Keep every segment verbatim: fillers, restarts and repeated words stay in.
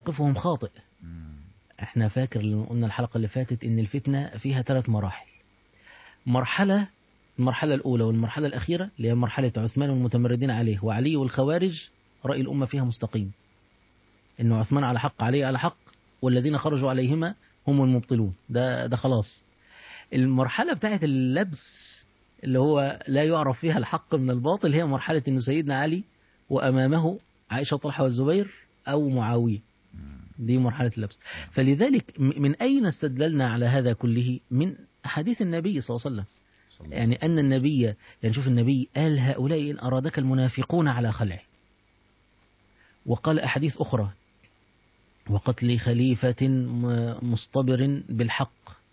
موقفهم خاطئ. احنا فاكر اللي قلنا الحلقة اللي فاتت ان الفتنة فيها ثلاث مراحل. مرحلة المرحلة الأولى والمرحلة الأخيرة اللي هي مرحلة عثمان والمتمردين عليه وعلي والخوارج، رأي الأمة فيها مستقيم، إنه عثمان على حق علي على حق والذين خرجوا عليهما هم المبطلون. ده ده خلاص. المرحلة بتاعت اللبس اللي هو لا يعرف فيها الحق من الباطل هي مرحلة إنه سيدنا علي وأمامه عائشة طلحة والزبير أو معاوية. دي مرحلة اللبس. فلذلك من أين استدللنا على هذا كله؟ من أحاديث النبي صلى الله عليه وسلم. يعني أن النبي، يعني شوف النبي قال هؤلاء إن أرادك المنافقون على خلعه، وقال أحاديث أخرى وقتل خليفة مصطبر بالحق،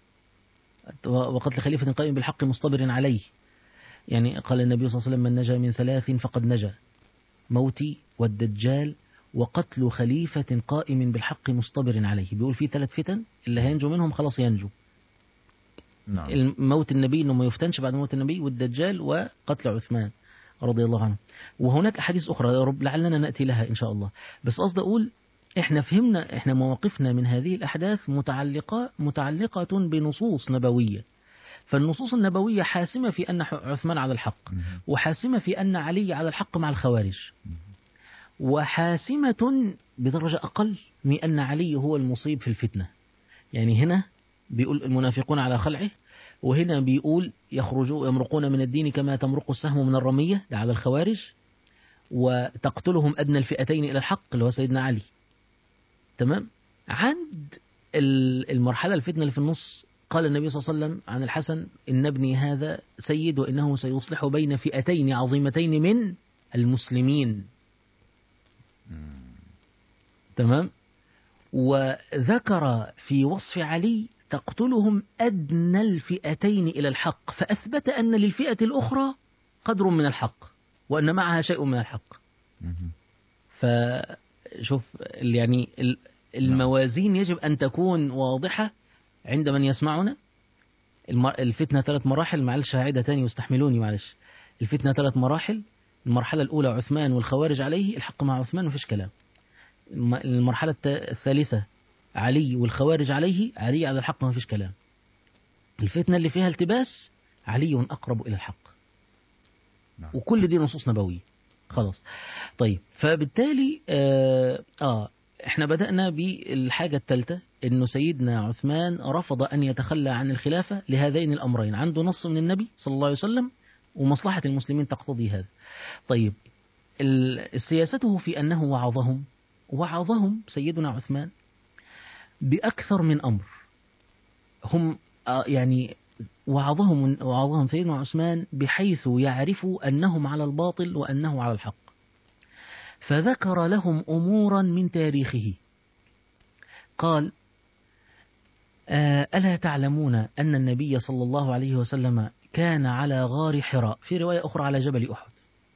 وقتل خليفة قائم بالحق مصطبر عليه. يعني قال النبي صلى الله عليه وسلم من نجا من ثلاث فقد نجا: موتي والدجال وقتل خليفة قائم بالحق مصطبر عليه. بيقول في ثلاث فتن اللي هينجو منهم خلاص ينجو. نعم. موت النبي انه ما يفتنش بعد موت النبي، والدجال، وقتل عثمان رضي الله عنه. وهناك احاديث اخرى يا رب لعلنا ناتي لها ان شاء الله. بس قصدي اقول احنا فهمنا، احنا مواقفنا من هذه الاحداث متعلقه متعلقه بنصوص نبويه. فالنصوص النبويه حاسمه في ان عثمان على الحق، وحاسمه في ان علي على الحق مع الخوارج، وحاسمه بدرجه اقل من ان علي هو المصيب في الفتنه. يعني هنا بيقول المنافقون على خلعه، وهنا بيقول يخرجوا يمرقون من الدين كما تمرق السهم من الرمية، ده على الخوارج، وتقتلهم أدنى الفئتين إلى الحق اللي هو سيدنا علي. تمام. عند المرحلة الفتنة اللي في النص قال النبي صلى الله عليه وسلم عن الحسن إن ابني هذا سيد وإنه سيصلح بين فئتين عظيمتين من المسلمين. تمام. وذكر في وصف علي تقتلهم أدنى الفئتين إلى الحق، فأثبت أن للفئة الأخرى قدر من الحق وأن معها شيء من الحق. فشوف يعني الموازين يجب أن تكون واضحة عند من يسمعنا. الفتنة ثلاث مراحل، معلش هعيدها تاني واستحملوني معلش. الفتنة ثلاث مراحل. المرحلة الأولى عثمان والخوارج عليه، الحق مع عثمان مفيش كلام. المرحلة الثالثة علي والخوارج عليه، علي على الحق ما فيش كلام. الفتنة اللي فيها التباس علي أقرب إلى الحق. نعم. وكل دي نصوص نبوية خلاص. طيب فبالتالي آه, آه احنا بدأنا بالحاجة الثالثة، انه سيدنا عثمان رفض ان يتخلى عن الخلافة لهذين الامرين، عنده نص من النبي صلى الله عليه وسلم ومصلحة المسلمين تقتضي هذا. طيب سياسته في انه وعظهم وعظهم سيدنا عثمان بأكثر من أمر. هم يعني وعظهم وعظهم سيدنا عثمان بحيث يعرفوا أنهم على الباطل وأنه على الحق، فذكر لهم أمورا من تاريخه. قال ألا تعلمون أن النبي صلى الله عليه وسلم كان على غار حراء، في رواية أخرى على جبل أحد،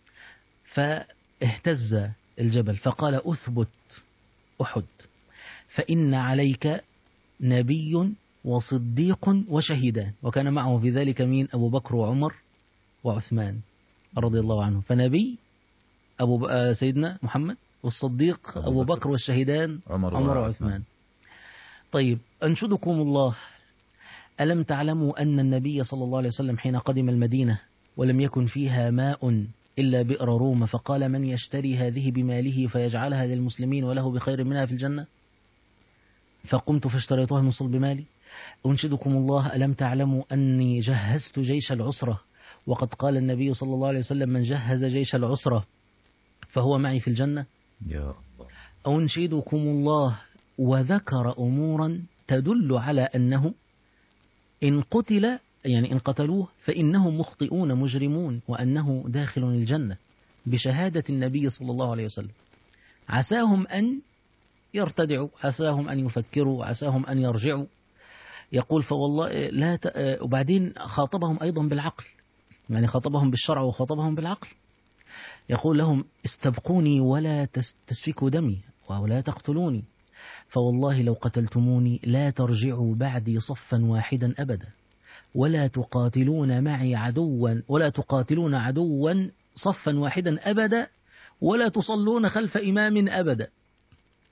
فاهتز الجبل فقال أثبت أحد فإن عليك نبي وصديق وشهيدان، وكان معه في ذلك مين؟ أبو بكر وعمر وعثمان رضي الله عنه. فنبي أبو سيدنا محمد، والصديق أبو, أبو بكر، والشهيدان عمر, عمر وعثمان. طيب أنشدكم الله، ألم تعلموا أن النبي صلى الله عليه وسلم حين قدم المدينة ولم يكن فيها ماء إلا بئر روم، فقال من يشتري هذه بماله فيجعلها للمسلمين وله بخير منها في الجنة؟ فقمت فاشتريتها من صلب مالي. أنشدكم الله، ألم تعلموا أني جهزت جيش العسرة، وقد قال النبي صلى الله عليه وسلم من جهز جيش العسرة فهو معي في الجنة. يا الله. أنشدكم الله، وذكر أمورا تدل على أنه إن قتل يعني إن قتلوه فإنهم مخطئون مجرمون، وأنه داخل الجنة بشهادة النبي صلى الله عليه وسلم. عساهم أن يرتدعوا، عساهم أن يفكروا، عساهم أن يرجعوا. يقول فوالله لا ت... وبعدين خاطبهم أيضا بالعقل، يعني خاطبهم بالشرع وخاطبهم بالعقل. يقول لهم استبقوني ولا تسفكوا دمي ولا تقتلوني، فوالله لو قتلتموني لا ترجعوا بعدي صفا واحدا أبدا، ولا تقاتلون معي عدوا ولا تقاتلون عدوا صفا واحدا أبدا، ولا تصلون خلف إمام أبدا.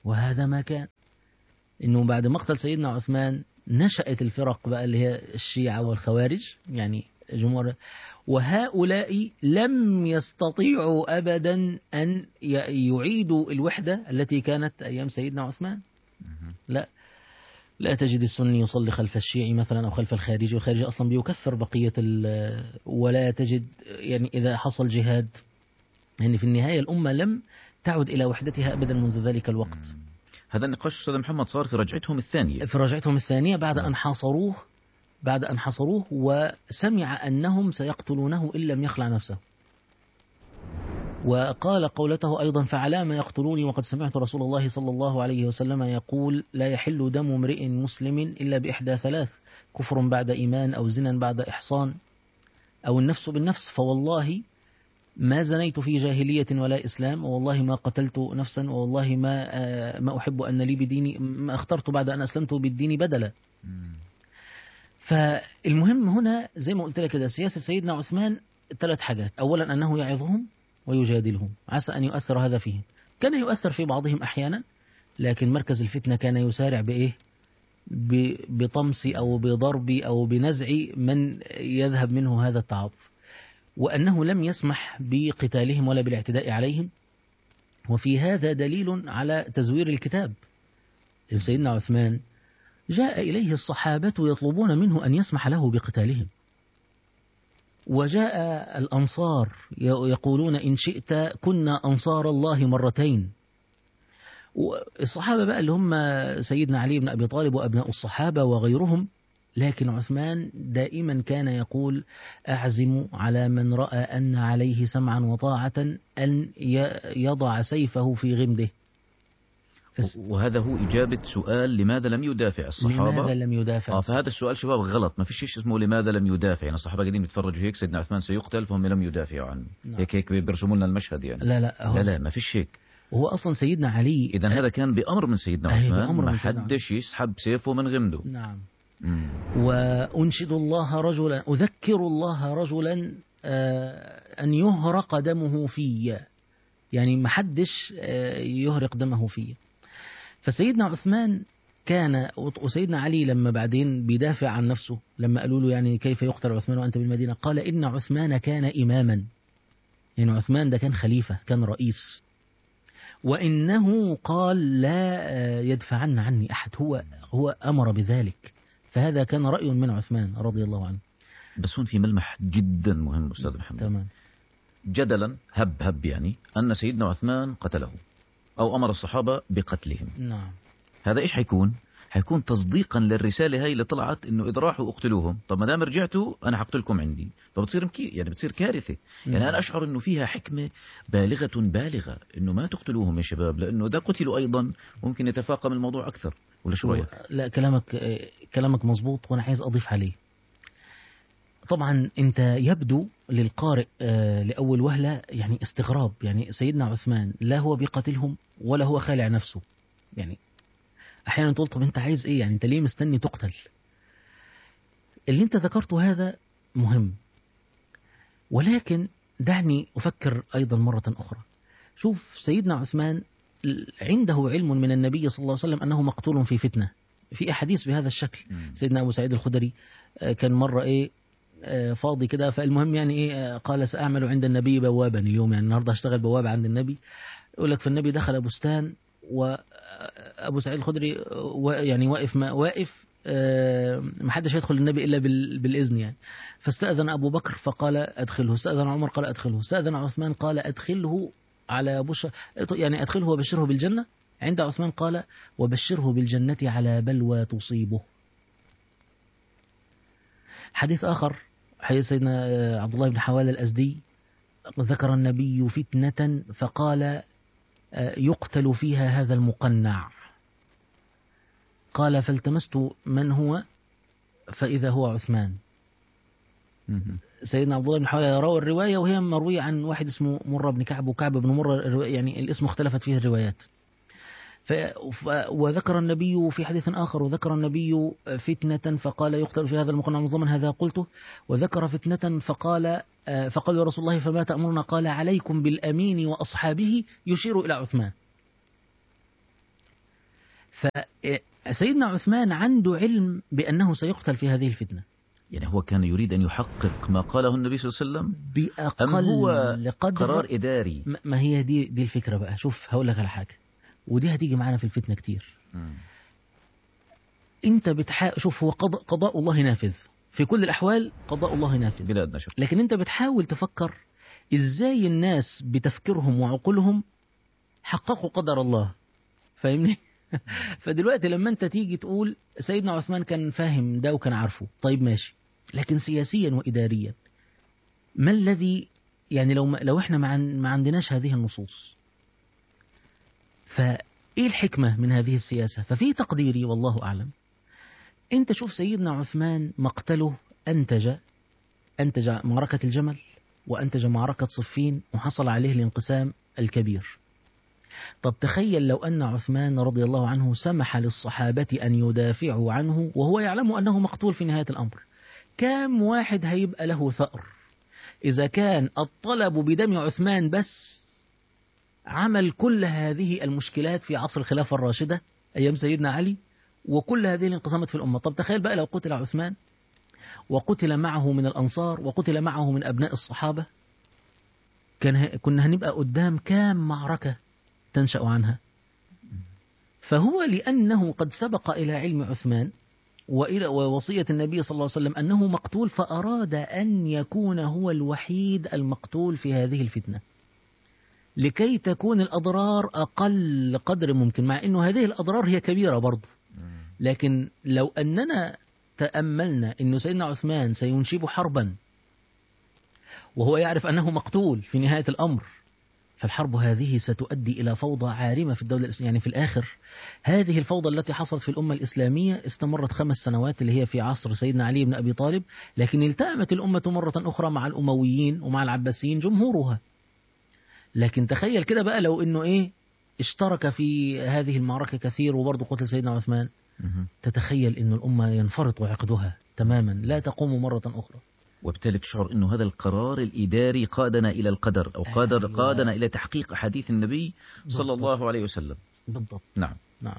وهذا ما كان. إنه بعد مقتل سيدنا عثمان نشأت الفرق بقى اللي هي الشيعة والخوارج، يعني جمهور، وهؤلاء لم يستطيعوا أبدا أن يعيدوا الوحدة التي كانت أيام سيدنا عثمان. لا لا تجد السني يصلي خلف الشيعي مثلا أو خلف الخارجي، والخارجي أصلا بيكفر بقية، ولا تجد يعني إذا حصل جهاد، يعني في النهاية الأمة لم تعد إلى وحدتها أبدا منذ ذلك الوقت. هذا النقاش أستاذ محمد صار في رجعتهم الثانية، في رجعتهم الثانية بعد أن حاصروه بعد أن حاصروه وسمع أنهم سيقتلونه إن لم يخلع نفسه، وقال قولته أيضا: فعلام يقتلوني وقد سمعت رسول الله صلى الله عليه وسلم يقول: لا يحل دم امرئ مسلم إلا بإحدى ثلاث: كفر بعد إيمان، أو زنا بعد إحصان، أو النفس بالنفس. فوالله ما زنيت في جاهلية ولا إسلام، والله ما قتلت نفسا، والله ما ما أحب أن لي بديني، ما اخترت بعد أن أسلمت بالدين بدلا. فالمهم هنا زي ما قلت لك كده، سياسة سيدنا عثمان ثلاث حاجات: أولا أنه يعظهم ويجادلهم، عسى أن يؤثر هذا فيهم. كان يؤثر في بعضهم أحيانا، لكن مركز الفتنة كان يسارع بإيه؟ بطمس أو بضرب أو بنزع من يذهب منه هذا التعاطف. وأنه لم يسمح بقتالهم ولا بالاعتداء عليهم. وفي هذا دليل على تزوير الكتاب. سيدنا عثمان جاء إليه الصحابة يطلبون منه أن يسمح له بقتالهم، وجاء الأنصار يقولون: إن شئت كنا أنصار الله مرتين. والصحابة بقى اللي هم سيدنا علي بن أبي طالب وأبناء الصحابة وغيرهم. لكن عثمان دائما كان يقول: أعزم على من رأى أن عليه سمعا وطاعة أن يضع سيفه في غمده. وهذا هو إجابة سؤال لماذا لم يدافع الصحابة. لماذا لم يدافع آه فهذا السؤال شباب غلط، ما في شيء اسمه لماذا لم يدافع. يعني الصحابة قاعدين يتفرجوا هيك سيدنا عثمان سيقتل فهم لم يدافعوا عنه. نعم. هيك هيك بيرسموا لنا المشهد يعني. لا لا لا لا ما فيش هيك. هو أصلا سيدنا علي إذا هذا كان بأمر من سيدنا عثمان، ما من حدش يسحب سيفه من غمده. نعم. مم. وأنشد الله رجلا، أذكر الله رجلا أن يهرق دمه في، يعني ما حدش يهرق دمه فيه. فسيدنا عثمان كان، وسيدنا علي لما بعدين بيدافع عن نفسه لما قالوا له يعني كيف يقتل عثمان وأنت بالمدينة، قال: إن عثمان كان إماما، يعني عثمان ده كان خليفة، كان رئيس، وإنه قال: لا يدفعن عني أحد، هو هو أمر بذلك. فهذا كان رأي من عثمان رضي الله عنه. بس هون في ملمح جدا مهم أستاذ محمد. تمام. جدلا هب هب يعني أن سيدنا عثمان قتله أو أمر الصحابة بقتلهم. نعم. هذا إيش حيكون؟ حيكون تصديقا للرسالة هاي اللي طلعت إنه إذا راحوا اقتلوهم، طب ما دام رجعتوا أنا حقتلكم عندي، فبتصير مكي يعني بتصير كارثة. نعم. يعني أنا أشعر إنه فيها حكمة بالغة بالغة إنه ما تقتلوهم يا شباب، لأنه إذا قتلوا أيضا ممكن يتفاقم الموضوع أكثر. ولا شو رأيك؟ لا كلامك كلامك مظبوط، وأنا عايز أضيف عليه. طبعا أنت يبدو للقارئ لأول وهلة يعني استغراب، يعني سيدنا عثمان لا هو بيقتلهم ولا هو خالع نفسه. يعني أحيانا تقول: طب أنت عايز إيه؟ يعني أنت ليه مستني تقتل؟ اللي أنت ذكرته هذا مهم، ولكن دعني أفكر أيضا مرة أخرى. شوف سيدنا عثمان عنده علم من النبي صلى الله عليه وسلم أنه مقتول في فتنة، في أحاديث بهذا الشكل. سيدنا أبو سعيد الخدري كان مرة إيه فاضي كده، فالمهم يعني إيه قال: سأعمل عند النبي بوابا اليوم، يعني النهاردة هشتغل بوابة عند النبي. يقول لك فالنبي دخل بستان، وأبو سعيد الخدري يعني واقف ما واقف ما حدش يدخل النبي إلا بالإذن يعني. فاستأذن أبو بكر فقال: أدخله. استأذن عمر قال: أدخله. استأذن عثمان قال: أدخله على بشر، يعني أدخله وبشره بالجنة. عند عثمان قال: وبشره بالجنة على بلوى تصيبه. حديث آخر، حديث سيدنا عبد الله بن حوال الأزدي، ذكر النبي فتنة فقال: يقتل فيها هذا المقنع. قال: فالتمست من هو فإذا هو عثمان. سيدنا عبد الله بن حوالة روى الرواية وهي مروية عن واحد اسمه مرة بن كعب، وكعب بن مرة يعني الاسم اختلفت فيه الروايات. وذكر النبي في حديث آخر، وذكر النبي فتنة فقال: يقتل في هذا المقنع مظلما، هذا قلته. وذكر فتنة فقال فقال يا رسول الله فما تأمرنا؟ قال: عليكم بالأمين وأصحابه، يشير إلى عثمان. فسيدنا عثمان عنده علم بأنه سيقتل في هذه الفتنة. يعني هو كان يريد أن يحقق ما قاله النبي صلى الله عليه وسلم بأقل أم هو قدر قرار إداري؟ ما هي دي دي الفكرة بقى. شوف هقول لك على حاجة، ودي هتيجي معانا في الفتنة كتير. م. انت بتحاول، شوف هو قضاء, قضاء الله نافذ في كل الأحوال، قضاء الله نافذ بلا أدنى شك. لكن انت بتحاول تفكر ازاي الناس بتفكيرهم وعقولهم حققوا قدر الله، فاهمني؟ فدلوقتي لما انت تيجي تقول سيدنا عثمان كان فاهم ده وكان عارفه، طيب ماشي، لكن سياسيا وإداريا ما الذي يعني لو ما لو احنا ما, عن ما عندناش هذه النصوص، فايه الحكمة من هذه السياسة؟ ففي تقديري والله أعلم، انت شوف سيدنا عثمان مقتله أنتج أنتج معركة الجمل، وأنتج معركة صفين، وحصل عليه الانقسام الكبير. طب تخيل لو أن عثمان رضي الله عنه سمح للصحابة أن يدافعوا عنه وهو يعلم أنه مقتول في نهاية الأمر، كم واحد هيبقى له ثأر؟ إذا كان الطلب بدم عثمان بس عمل كل هذه المشكلات في عصر الخلافة الراشدة أيام سيدنا علي، وكل هذه الانقسامات في الأمة. طب تخيل بقى لو قتل عثمان وقتل معه من الأنصار وقتل معه من أبناء الصحابة، كان كنا هنبقى قدام كام معركة تنشأ عنها. فهو لأنه قد سبق إلى علم عثمان وإلى ووصية النبي صلى الله عليه وسلم أنه مقتول، فأراد أن يكون هو الوحيد المقتول في هذه الفتنة لكي تكون الأضرار أقل قدر ممكن، مع أنه هذه الأضرار هي كبيرة برضو. لكن لو أننا تأملنا أن سيدنا عثمان سينشب حربا وهو يعرف أنه مقتول في نهاية الأمر، فالحرب هذه ستؤدي إلى فوضى عارمة في الدولة الإسلامية. يعني في الآخر هذه الفوضى التي حصلت في الأمة الإسلامية استمرت خمس سنوات اللي هي في عصر سيدنا علي بن أبي طالب، لكن التأمت الأمة مرة أخرى مع الأمويين ومع العباسيين جمهورها. لكن تخيل كده بقى لو إنه إيه اشترك في هذه المعركة كثير وبرضه قتل سيدنا عثمان، تتخيل إنه الأمة ينفرط عقدها تماما لا تقوم مرة أخرى. وبالتالي تشعر أنه هذا القرار الإداري قادنا إلى القدر، أو قادر أيوة. قادنا إلى تحقيق حديث النبي بالضبط. صلى الله عليه وسلم. بالضبط. نعم نعم.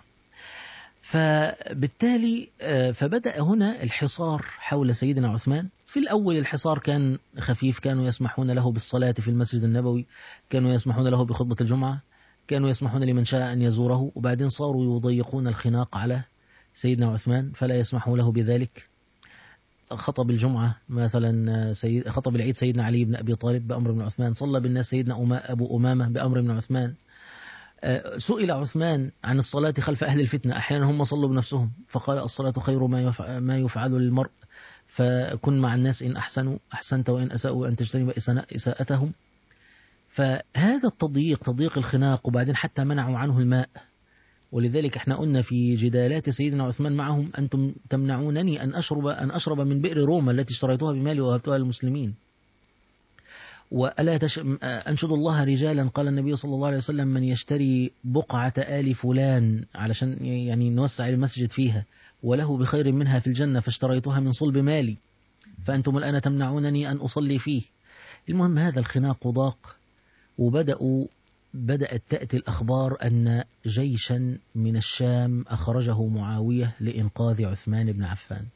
فبالتالي فبدأ هنا الحصار حول سيدنا عثمان. في الأول الحصار كان خفيف، كانوا يسمحون له بالصلاة في المسجد النبوي، كانوا يسمحون له بخطبة الجمعة، كانوا يسمحون لمن شاء أن يزوره، وبعدين صاروا يضيقون الخناق على سيدنا عثمان فلا يسمحوا له بذلك. خطب الجمعة مثلا سيد خطب العيد سيدنا علي بن أبي طالب بأمر من عثمان، صلى بالناس سيدنا أما أبو أمامة بأمر من عثمان. سئل عثمان عن الصلاة خلف أهل الفتنة، أحيانا هم صلوا بنفسهم فقال الصلاة خير ما يفعل للمرء، فكن مع الناس إن أحسنوا أحسنت وإن أساءوا أن تجتنب إساءتهم. فهذا التضييق تضييق الخناق، وبعدين حتى منعوا عنه الماء. ولذلك احنا قلنا في جدالات سيدنا عثمان معهم أنتم تمنعونني أن أشرب أن أشرب من بئر روما التي اشتريتها بمالي ووهبتها للمسلمين. وألا تش... أنشد الله رجالا، قال النبي صلى الله عليه وسلم من يشتري بقعة آل فلان علشان يعني نوسع المسجد فيها وله بخير منها في الجنة فاشتريتها من صلب مالي، فأنتم الآن تمنعونني أن أصلي فيه. المهم هذا الخناق ضاق، وبدأوا بدأت تأتي الأخبار أن جيشا من الشام أخرجه معاوية لإنقاذ عثمان بن عفان.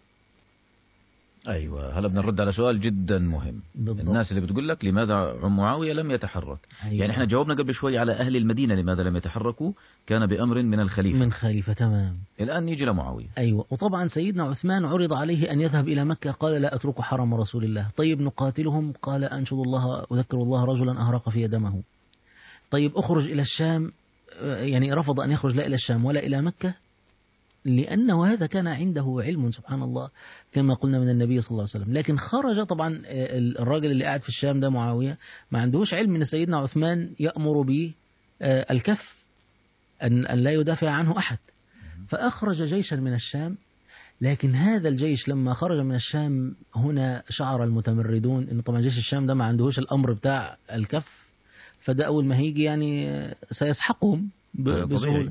أيوة، هلا بنرد على سؤال جدا مهم. بالضبط. الناس اللي بتقول لك لماذا معاوية لم يتحرك؟ أيوة. يعني احنا جاوبنا قبل شوي على أهل المدينة لماذا لم يتحركوا، كان بأمر من الخليفة من خليفة تمام. الآن نيجي لمعاوية. أيوة. وطبعا سيدنا عثمان عرض عليه أن يذهب إلى مكة، قال لا أترك حرم رسول الله. طيب نقاتلهم، قال أنشد الله أذكر الله رجلا أهرق في دمه. طيب أخرج إلى الشام، يعني رفض أن يخرج لا إلى الشام ولا إلى مكة، لأنه هذا كان عنده علم سبحان الله كما قلنا من النبي صلى الله عليه وسلم. لكن خرج طبعا الراجل اللي قاعد في الشام ده معاوية ما عندهوش علم من سيدنا عثمان يأمر بالكف أن لا يدافع عنه أحد، فأخرج جيشا من الشام. لكن هذا الجيش لما خرج من الشام هنا شعر المتمردون إن طبعا جيش الشام ده ما عندهوش الأمر بتاع الكف، فده أول ما هيجي يعني سيسحقهم بسهولة.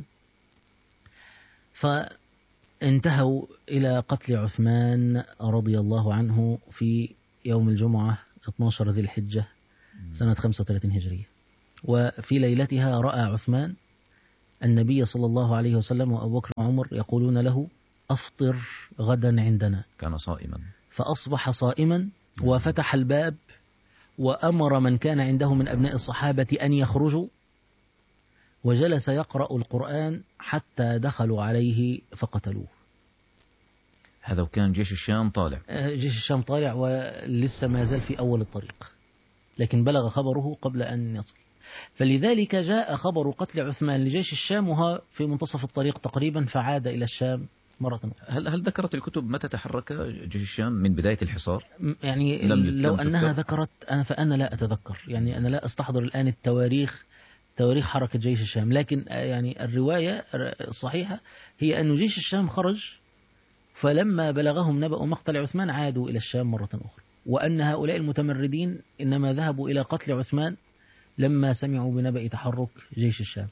فانتهوا إلى قتل عثمان رضي الله عنه في يوم الجمعة اثني عشر ذي الحجة سنة خمسة وثلاثين هجرية. وفي ليلتها رأى عثمان النبي صلى الله عليه وسلم وأبو بكر وعمر يقولون له أفطر غدا عندنا، كان صائما فأصبح صائما وفتح الباب وأمر من كان عنده من أبناء الصحابة أن يخرجوا، وجلس يقرأ القرآن حتى دخلوا عليه فقتلوه. هذا وكان جيش الشام طالع. جيش الشام طالع ولسه ما زال في أول الطريق، لكن بلغ خبره قبل أن يصل. فلذلك جاء خبر قتل عثمان لجيش الشام وهو في منتصف الطريق تقريبا، فعاد إلى الشام مرة أخرى. هل هل ذكرت الكتب متى تحرك جيش الشام من بداية الحصار؟ يعني لو أنها ذكرت أنا فأنا لا أتذكر، يعني أنا لا أستحضر الآن التواريخ تواريخ حركة جيش الشام، لكن يعني الرواية الصحيحة هي أن جيش الشام خرج، فلما بلغهم نبأ مقتل عثمان عادوا إلى الشام مرة أخرى، وأن هؤلاء المتمردين إنما ذهبوا إلى قتل عثمان لما سمعوا بنبأ تحرك جيش الشام.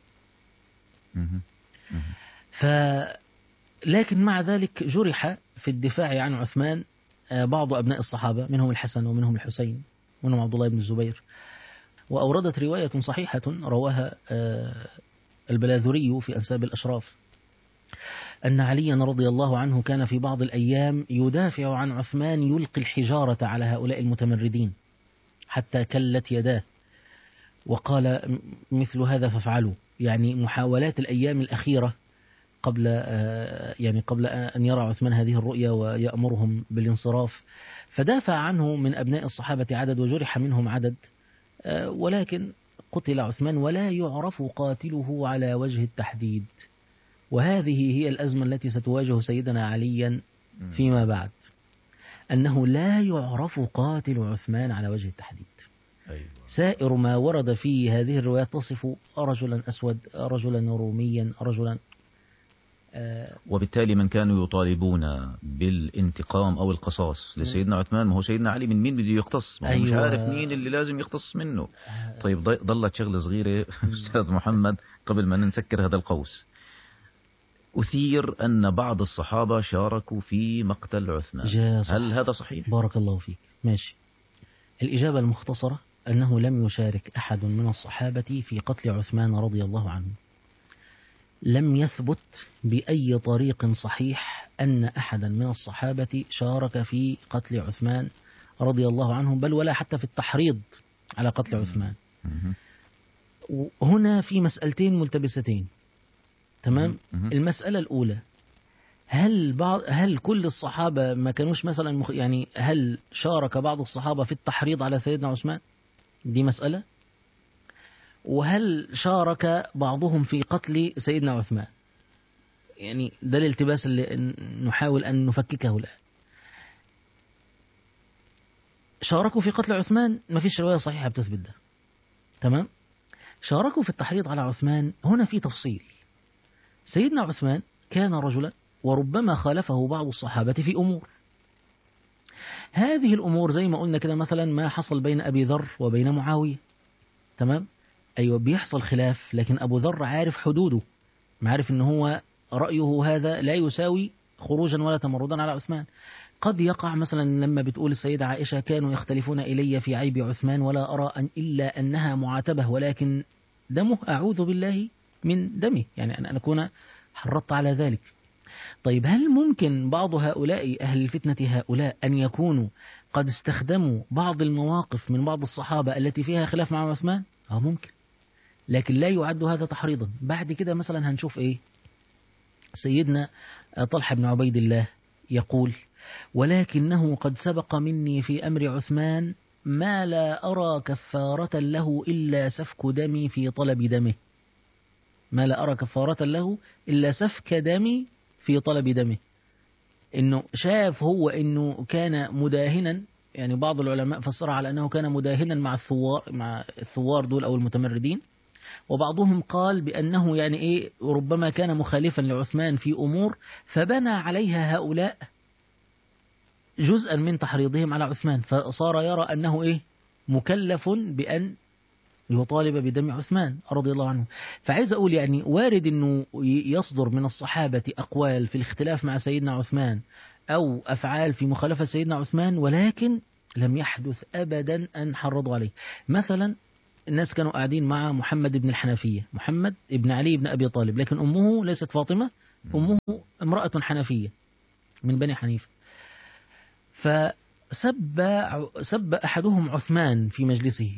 ف لكن مع ذلك جرح في الدفاع عن عثمان بعض أبناء الصحابة، منهم الحسن ومنهم الحسين ومنهم عبد الله بن الزبير. وأوردت رواية صحيحة رواها البلاذري في أنساب الأشراف أن عليا رضي الله عنه كان في بعض الأيام يدافع عن عثمان، يلقي الحجارة على هؤلاء المتمردين حتى كلت يداه، وقال مثل هذا فافعلوا، يعني محاولات الأيام الأخيرة قبل يعني قبل أن يرى عثمان هذه الرؤيا ويأمرهم بالانصراف. فدافع عنه من أبناء الصحابة عدد وجرح منهم عدد، ولكن قتل عثمان ولا يعرف قاتله على وجه التحديد. وهذه هي الأزمة التي ستواجه سيدنا عليا فيما بعد، أنه لا يعرف قاتل عثمان على وجه التحديد. أيوة. سائر ما ورد في هذه الروايات تصف رجلا أسود، رجلا روميا، رجلا آه وبالتالي من كانوا يطالبون بالانتقام أو القصاص لسيدنا عثمان، ما هو سيدنا علي من مين بده يقتص؟ ما هو أيوة. مش عارف مين اللي لازم يقتص منه. طيب ضلت شغلة صغيرة أستاذ محمد قبل ما نسكر هذا القوس. أثير أن بعض الصحابة شاركوا في مقتل عثمان، هل هذا صحيح؟ بارك الله فيك. ماشي. الإجابة المختصرة أنه لم يشارك أحد من الصحابة في قتل عثمان رضي الله عنه. لم يثبت بأي طريق صحيح أن أحدا من الصحابة شارك في قتل عثمان رضي الله عنه، بل ولا حتى في التحريض على قتل عثمان. هنا في مسألتين ملتبستين. تمام. المسألة الأولى، هل بعض هل كل الصحابة ما كانوش مثلا مخ... يعني هل شارك بعض الصحابة في التحريض على سيدنا عثمان؟ دي مسألة. وهل شارك بعضهم في قتل سيدنا عثمان؟ يعني ده الالتباس اللي نحاول أن نفككه الآن. شاركوا في قتل عثمان ما فيش رواية صحيحة بتثبت ده. تمام. شاركوا في التحريض على عثمان، هنا في تفصيل. سيدنا عثمان كان رجلا وربما خالفه بعض الصحابة في أمور. هذه الأمور زي ما قلنا كده، مثلا ما حصل بين أبي ذر وبين معاوية. تمام. أيوة بيحصل خلاف، لكن أبو ذر عارف حدوده، عارف إن هو رأيه هذا لا يساوي خروجا ولا تمردا على عثمان. قد يقع مثلا لما بتقول السيدة عائشة كانوا يختلفون إلي في عيب عثمان ولا أرى أن إلا أنها معاتبة، ولكن دمه أعوذ بالله من دمه، يعني أن أكون حرضت على ذلك. طيب هل ممكن بعض هؤلاء أهل الفتنة هؤلاء أن يكونوا قد استخدموا بعض المواقف من بعض الصحابة التي فيها خلاف مع عثمان؟ آه ممكن، لكن لا يعد هذا تحريضا. بعد كده مثلا هنشوف إيه؟ سيدنا طلحة بن عبيد الله يقول: ولكنه قد سبق مني في أمر عثمان ما لا أرى كفارة له إلا سفك دمي في طلب دمه. ما لا أرى كفارة له إلا سفك دمي في طلب دمه. إنه شاف هو إنه كان مداهنا، يعني بعض العلماء فسرها على أنه كان مداهنا مع الثوار مع الثوار دول أو المتمردين، وبعضهم قال بأنه يعني إيه ربما كان مخالفا لعثمان في أمور فبنى عليها هؤلاء جزءا من تحريضهم على عثمان، فصار يرى أنه إيه مكلف بأن يطالب بدم عثمان رضي الله عنه. فعايز أقول يعني وارد أنه يصدر من الصحابة أقوال في الاختلاف مع سيدنا عثمان أو أفعال في مخالفة سيدنا عثمان، ولكن لم يحدث أبدا أن حرضوا عليه. مثلا الناس كانوا قاعدين مع محمد بن الحنفية، محمد بن علي بن أبي طالب، لكن أمه ليست فاطمة، أمه امرأة حنفية من بني حنيفة. فسب سب أحدهم عثمان في مجلسه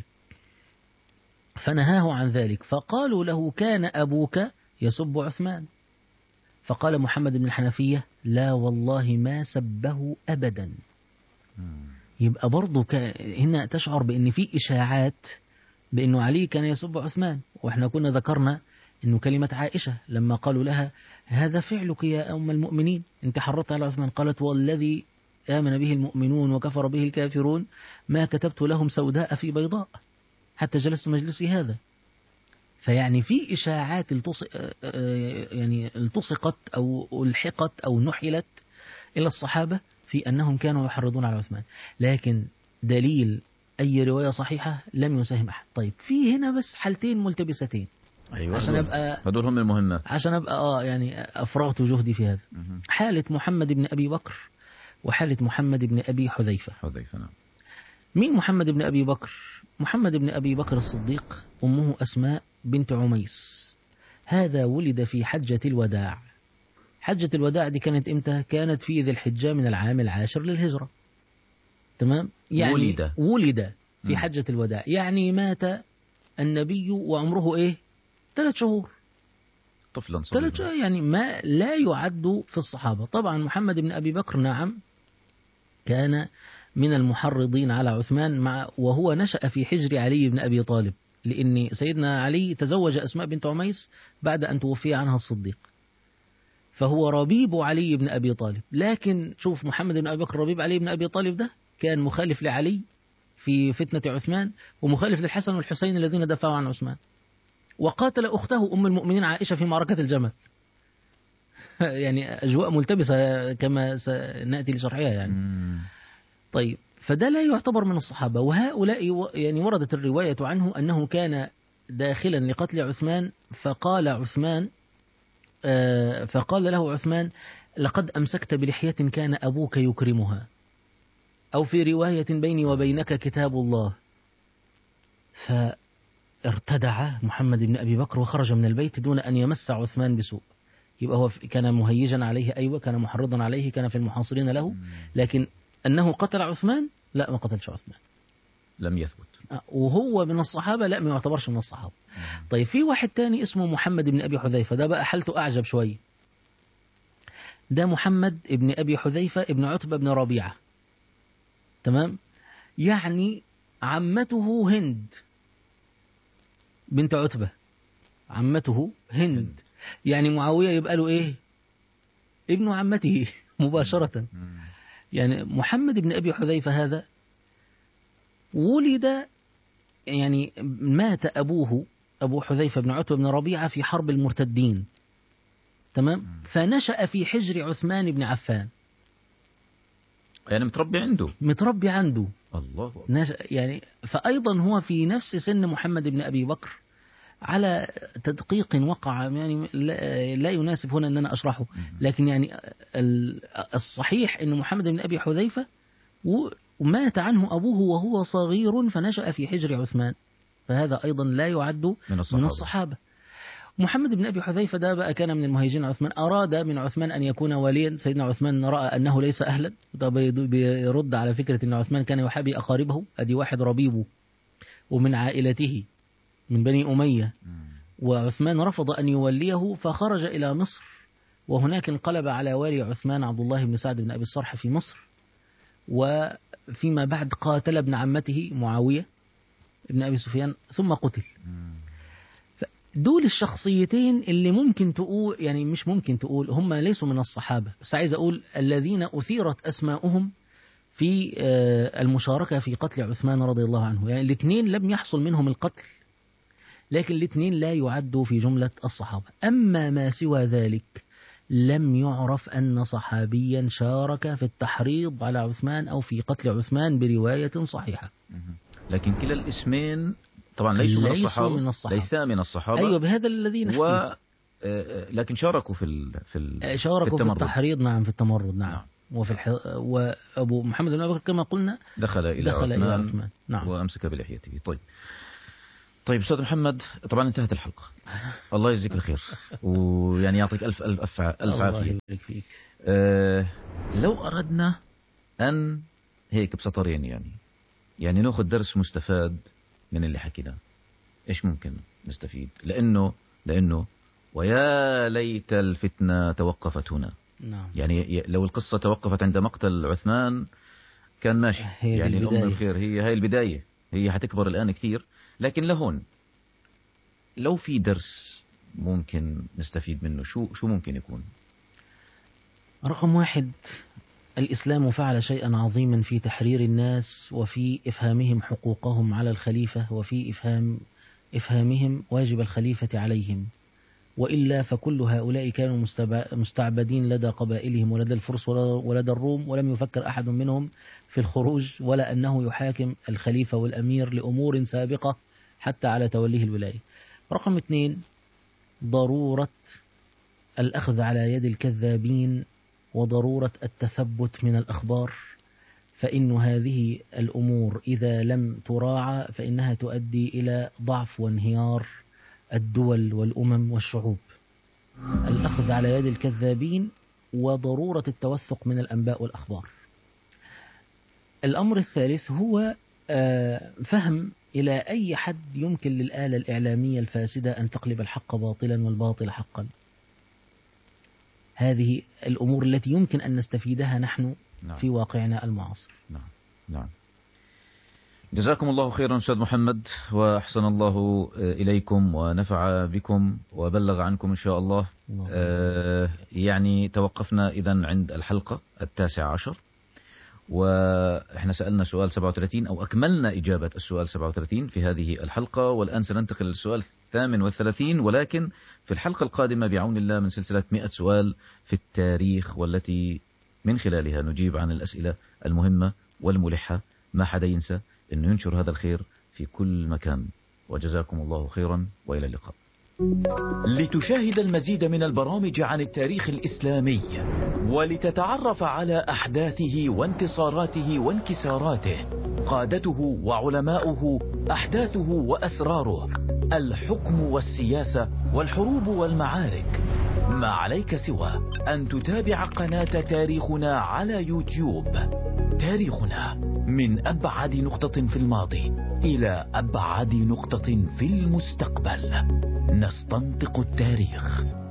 فنهاه عن ذلك، فقالوا له كان أبوك يسب عثمان، فقال محمد بن الحنفية لا والله ما سبه أبدا. يبقى برضو هنا تشعر بأن في إشاعات بأنه علي كان يسب عثمان، وإحنا كنا ذكرنا أنه كلمة عائشة لما قالوا لها هذا فعلك يا أم المؤمنين أنت حرضت على عثمان، قالت والذي آمن به المؤمنون وكفر به الكافرون ما كتبت لهم سوداء في بيضاء حتى جلست مجلسي هذا. فيعني في إشاعات التصق يعني التصقت أو الحقت أو نحلت إلى الصحابة في أنهم كانوا يحرضون على عثمان، لكن دليل أي رواية صحيحة لم يساهم أحد. طيب في هنا بس حالتين ملتبستين. أيوة عشان أبقى هذول هم المهمات، عشان أبقى آه يعني أفرغت جهدي في هذا. حالة محمد بن أبي بكر وحالة محمد بن أبي حذيفة. حذيفة نعم. مين محمد بن أبي بكر؟ محمد بن أبي بكر الصديق أمه أسماء بنت عميس، هذا ولد في حجة الوداع. حجة الوداع دي كانت إمتى؟ كانت في ذي الحجة من العام العاشر للهجرة. تمام؟ يعني ولد ولد في حجة الوداع، يعني مات النبي وعمره إيه؟ ثلاث شهور. طفلا صغيرا. ثلاث شهور يعني ما لا يعد في الصحابة. طبعا محمد بن أبي بكر نعم كان من المحرضين على عثمان، مع وهو نشأ في حجر علي بن أبي طالب، لأن سيدنا علي تزوج أسماء بنت عميس بعد أن توفي عنها الصديق، فهو ربيب علي بن أبي طالب. لكن شوف محمد بن أبي بكر ربيب علي بن أبي طالب ده كان مخالف لعلي في فتنة عثمان، ومخالف للحسن والحسين الذين دفعوا عن عثمان، وقاتل أخته أم المؤمنين عائشة في معركة الجمل. يعني أجواء ملتبسة كما سنأتي لشرحها يعني. طيب فده لا يعتبر من الصحابة. وهؤلاء يعني وردت الرواية عنه أنه كان داخلا لقتل عثمان، فقال عثمان فقال له عثمان لقد أمسكت بلحية كان أبوك يكرمها، أو في رواية بيني وبينك كتاب الله. فارتدع محمد بن أبي بكر وخرج من البيت دون أن يمس عثمان بسوء. يبقى هو كان مهيجا عليه، أيوة كان محرضا عليه، كان في المحاصرين له، لكن أنه قتل عثمان لا، ما قتلش عثمان، لم يثبت. وهو من الصحابة لا، ما يعتبرش من الصحابة. طيب في واحد تاني اسمه محمد بن أبي حذيفة، ده بقى حالته أعجب شوية. ده محمد بن أبي حذيفة ابن عتبة بن ربيعة، تمام؟ يعني عمته هند بنت عتبة، عمته هند، يعني معاوية يبقى له إيه؟ ابن عمته مباشرة. يعني محمد بن أبي حذيفة هذا ولد، يعني مات أبوه أبو حذيفة بن عتبة بن ربيعة في حرب المرتدين، تمام؟ فنشأ في حجر عثمان بن عفان، يعني متربي عنده متربي عنده الله نشأ يعني. فأيضا هو في نفس سن محمد بن أبي بكر على تدقيق وقع، يعني لا يناسب هنا أن أنا أشرحه، لكن يعني الصحيح أن محمد بن أبي حذيفة ومات عنه أبوه وهو صغير فنشأ في حجر عثمان، فهذا أيضا لا يعد من الصحابة, من الصحابة. محمد بن أبي حذيفة ده بقى كان من المهيجين عثمان، أراد من عثمان أن يكون وليا. سيدنا عثمان رأى أنه ليس أهلا، ده بيرد على فكرة أن عثمان كان يحابي أقاربه، أدي واحد ربيبه ومن عائلته من بني أمية، وعثمان رفض أن يوليه فخرج إلى مصر، وهناك انقلب على والي عثمان عبد الله بن سعد بن أبي الصرح في مصر، وفيما بعد قاتل ابن عمته معاوية ابن أبي سفيان ثم قتل. دول الشخصيتين اللي ممكن تقول، يعني مش ممكن تقول هم ليسوا من الصحابة، بس عايز أقول الذين أثيرت أسماؤهم في المشاركة في قتل عثمان رضي الله عنه. يعني الاثنين لم يحصل منهم القتل، لكن الاثنين لا يعدوا في جملة الصحابة. أما ما سوى ذلك لم يعرف أن صحابيا شارك في التحريض على عثمان أو في قتل عثمان برواية صحيحة. لكن كلا الاسمين طبعا ليسوا من الصحابة، من الصحابة. ليس من الصحابة، أيوة بهذا الذي نحكي. و... لكن شاركوا في ال... في ال... شاركوا في, في التحريض، نعم، في التمرد، نعم, نعم. وفي الح... وأبو محمد بن أبي بكر كما قلنا دخل إلى دخل عثمان, إلى عثمان. نعم. وأمسك بلحيته. طيب طيب أستاذ محمد، طبعا انتهت الحلقة. الله يجزيك الخير، ويعني يعطيك ألف ألف ألف, ألف الله عافية. يبارك فيك. أه لو أردنا أن هيك بسطرين يعني يعني نأخذ درس مستفاد من اللي حكيناه، إيش ممكن نستفيد؟ لأنه لأنه ويا ليت الفتنة توقفت هنا. نعم. يعني لو القصة توقفت عند مقتل عثمان كان ماشي، يعني الأم الخير هي هاي البداية، هي حتكبر الآن كثير، لكن لهون لو في درس ممكن نستفيد منه، شو شو ممكن يكون؟ رقم واحد، الإسلام فعل شيئا عظيما في تحرير الناس وفي إفهامهم حقوقهم على الخليفة وفي إفهام إفهامهم واجب الخليفة عليهم، وإلا فكل هؤلاء كانوا مستعبدين لدى قبائلهم ولدى الفرس ولدى الروم، ولم يفكر أحد منهم في الخروج ولا أنه يحاكم الخليفة والأمير لأمور سابقة حتى على توليه الولاية. رقم اثنين، ضرورة الأخذ على يد الكذابين وضرورة التثبت من الأخبار، فإن هذه الأمور إذا لم تراعى فإنها تؤدي إلى ضعف وانهيار الدول والأمم والشعوب. الأخذ على يد الكذابين وضرورة التوثق من الأنباء والأخبار. الأمر الثالث هو فهم إلى أي حد يمكن للآلة الإعلامية الفاسدة أن تقلب الحق باطلا والباطل حقا. هذه الأمور التي يمكن أن نستفيدها نحن نعم. في واقعنا المعاصر. نعم نعم. جزاكم الله خيرا أستاذ محمد، وأحسن الله إليكم ونفع بكم وبلغ عنكم إن شاء الله. آه يعني توقفنا إذن عند الحلقة التاسعة عشر، وإحنا سألنا سؤال سبعة وثلاثين أو أكملنا إجابة السؤال سبعة وثلاثين في هذه الحلقة، والآن سننتقل للسؤال الثامن والثلاثين، ولكن في الحلقة القادمة بعون الله من سلسلة مئة سؤال في التاريخ، والتي من خلالها نجيب عن الأسئلة المهمة والملحة. ما حدا ينسى أنه ينشر هذا الخير في كل مكان، وجزاكم الله خيرا وإلى اللقاء. لتشاهد المزيد من البرامج عن التاريخ الإسلامي ولتتعرف على أحداثه وانتصاراته وانكساراته، قادته وعلماؤه، أحداثه وأسراره، الحكم والسياسة والحروب والمعارك، ما عليك سوى أن تتابع قناة تاريخنا على يوتيوب. تاريخنا، من أبعد نقطة في الماضي إلى أبعد نقطة في المستقبل، نستنطق التاريخ